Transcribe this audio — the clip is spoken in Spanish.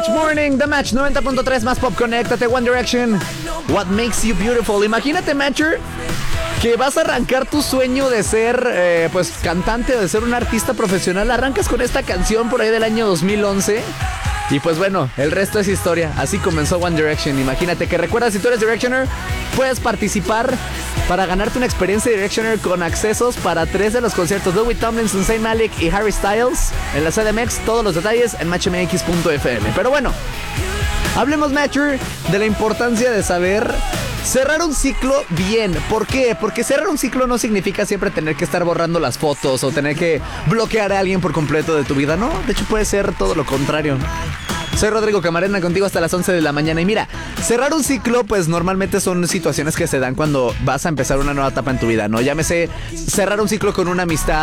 Match Morning, The Match 90.3 más pop, conéctate, One Direction. What makes you beautiful. Imagínate, Matcher, que vas a arrancar tu sueño de ser, pues, cantante, de ser un artista profesional. Arrancas con esta canción por ahí del año 2011. Y pues bueno, el resto es historia. Así comenzó One Direction. Imagínate que recuerdas, si tú eres Directioner, puedes participar para ganarte una experiencia Directioner con accesos para 3 de los conciertos de Louis Tomlinson, Zayn Malik y Harry Styles en la CDMX. Todos los detalles en matchmx.fm. Pero bueno, hablemos, Matcher, de la importancia de saber cerrar un ciclo bien. ¿Por qué? Porque cerrar un ciclo no significa siempre tener que estar borrando las fotos o tener que bloquear a alguien por completo de tu vida, ¿no? De hecho, puede ser todo lo contrario. Soy Rodrigo Camarena, contigo hasta las 11 de la mañana. Y mira, cerrar un ciclo, pues normalmente son situaciones que se dan cuando vas a empezar una nueva etapa en tu vida, ¿no? Llámese cerrar un ciclo con una amistad,